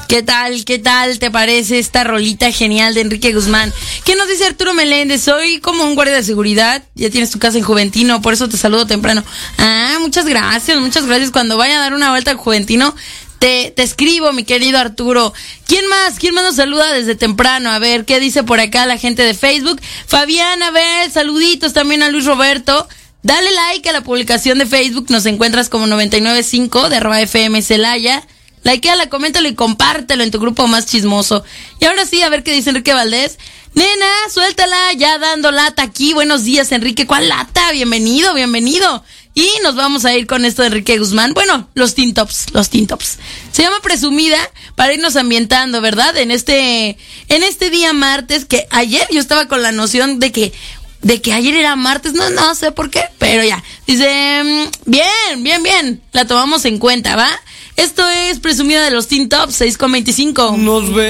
¿Qué tal? ¿Qué tal te parece esta rolita genial de Enrique Guzmán? ¿Qué nos dice Arturo Meléndez? Soy como un guardia de seguridad, ya tienes tu casa en Juventino, por eso te saludo temprano. Ah, muchas gracias. Cuando vaya a dar una vuelta al Juventino, te escribo, mi querido Arturo. ¿Quién más? ¿Quién más nos saluda desde temprano? A ver, ¿qué dice por acá la gente de Facebook? Fabián, a ver, saluditos también a Luis Roberto. Dale like a la publicación de Facebook, nos encuentras como 99.5 de @FM Celaya. Likeala, coméntalo y compártelo en tu grupo más chismoso. Y ahora sí, a ver qué dice Enrique Valdés. Nena, suéltala, ya dando lata aquí. Buenos días, Enrique. ¿Cuál lata? Bienvenido. Y nos vamos a ir con esto de Enrique Guzmán. Bueno, los Teen Tops. Se llama Presumida para irnos ambientando, ¿verdad? En este día martes, que ayer yo estaba con la noción de que ayer era martes, no sé por qué, pero ya. Dice, bien, la tomamos en cuenta, ¿va? Esto es Presumida de los Teen Tops, 6:25. Nos ve.